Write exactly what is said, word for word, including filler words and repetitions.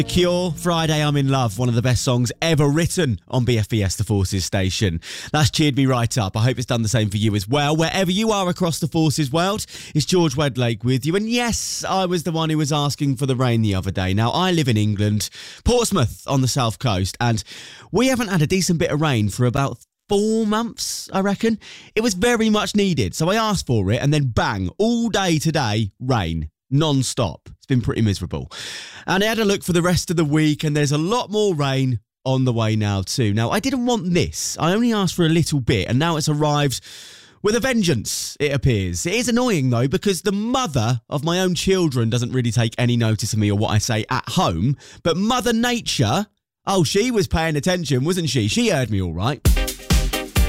The Cure, Friday I'm in Love, one of the best songs ever written on B F B S The Forces station. That's cheered me right up. I hope it's done the same for you as well. Wherever you are across the Forces world, it's George Wedlake with you. And yes, I was the one who was asking for the rain the other day. Now, I live in England, Portsmouth on the south coast, and we haven't had a decent bit of rain for about four months, I reckon. It was very much needed, so I asked for it, and then bang, all day today, rain. Non-stop. It's been pretty miserable. And I had a look for the rest of the week, and there's a lot more rain on the way now too. Now, I didn't want this. I only asked for a little bit, and now it's arrived with a vengeance, it appears. It is annoying, though, because the mother of my own children doesn't really take any notice of me or what I say at home, but Mother Nature, oh, she was paying attention, wasn't she? She heard me all right.